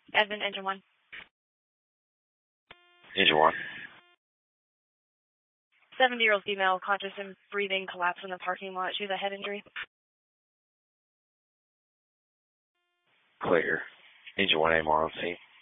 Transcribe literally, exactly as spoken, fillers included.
Advent, engine one. Engine one. seventy-year-old female, conscious and breathing, collapsed in the parking lot. She has a head injury. Clear. Engine one, A M R on scene.